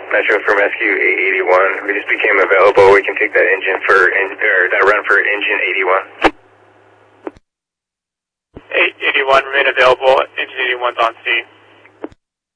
Metro from Rescue 881. We just became available. We can take that engine for that run for engine 81. 881 remain available. Engine 81's on scene.